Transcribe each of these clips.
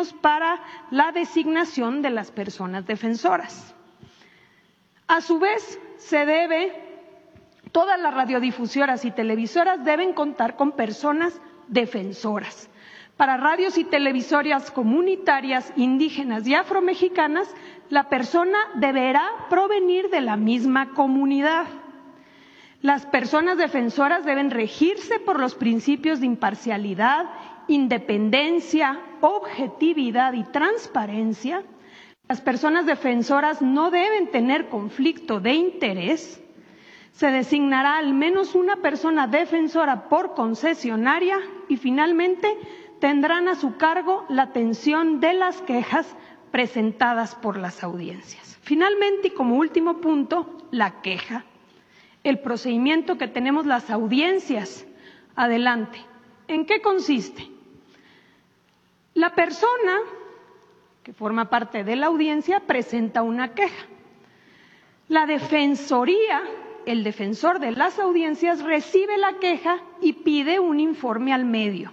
criterios para la designación de las personas defensoras. A su vez, todas las radiodifusoras y televisoras deben contar con personas defensoras. Para radios y televisoras comunitarias, indígenas y afromexicanas, la persona deberá provenir de la misma comunidad. Las personas defensoras deben regirse por los principios de imparcialidad, independencia, objetividad y transparencia. Las personas defensoras no deben tener conflicto de interés. Se designará al menos una persona defensora por concesionaria y finalmente tendrán a su cargo la atención de las quejas presentadas por las audiencias. Finalmente, y como último punto, la queja. El procedimiento que tenemos las audiencias. Adelante. ¿En qué consiste? La persona que forma parte de la audiencia presenta una queja. La defensoría, el defensor de las audiencias, recibe la queja y pide un informe al medio.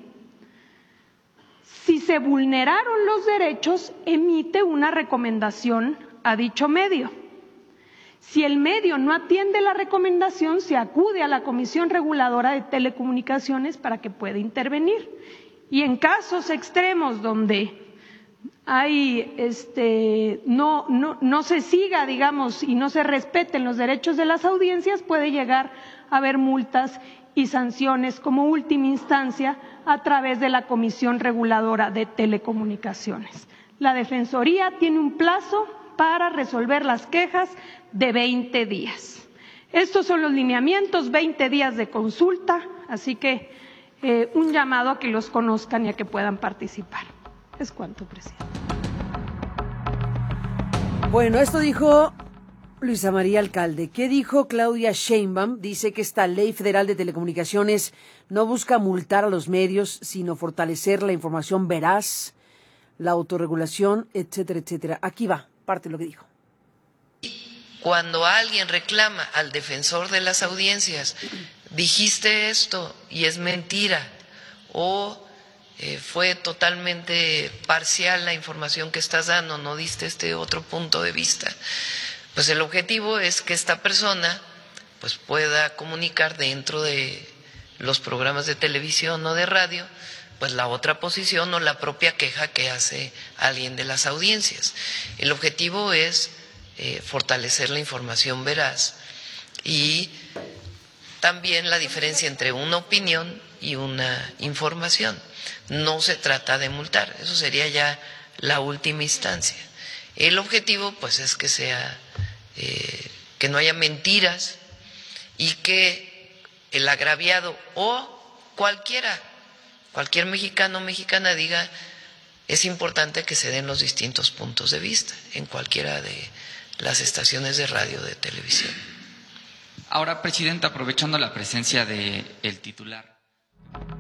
Si se vulneraron los derechos, emite una recomendación a dicho medio. Si el medio no atiende la recomendación, se acude a la Comisión Reguladora de Telecomunicaciones para que pueda intervenir. Y en casos extremos donde no se siga, digamos, y no se respeten los derechos de las audiencias, puede llegar a haber multas y sanciones como última instancia a través de la Comisión Reguladora de Telecomunicaciones. La Defensoría tiene un plazo para resolver las quejas de 20 días. Estos son los lineamientos, 20 días de consulta, así que un llamado a que los conozcan y a que puedan participar. Es cuanto, presidente. Bueno, esto dijo Luisa María Alcalde. ¿Qué dijo Claudia Sheinbaum? Dice que esta ley federal de telecomunicaciones no busca multar a los medios, sino fortalecer la información veraz, la autorregulación, etcétera, etcétera. Aquí va, parte de lo que dijo. Cuando alguien reclama al defensor de las audiencias, dijiste esto y es mentira, o fue totalmente parcial la información que estás dando, no diste este otro punto de vista, pues el objetivo es que esta persona pues pueda comunicar dentro de los programas de televisión o de radio pues la otra posición o la propia queja que hace alguien de las audiencias. El objetivo es fortalecer la información veraz y también la diferencia entre una opinión y una información. No se trata de multar, eso sería ya la última instancia. El objetivo pues es que sea que no haya mentiras y que el agraviado o cualquier mexicano o mexicana diga es importante que se den los distintos puntos de vista en cualquiera de las estaciones de radio o de televisión. Ahora, presidenta, aprovechando la presencia del titular